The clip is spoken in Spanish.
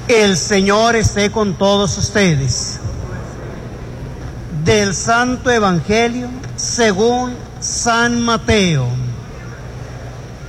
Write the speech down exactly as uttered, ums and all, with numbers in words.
El Señor esté con todos ustedes. Del Santo Evangelio según San Mateo.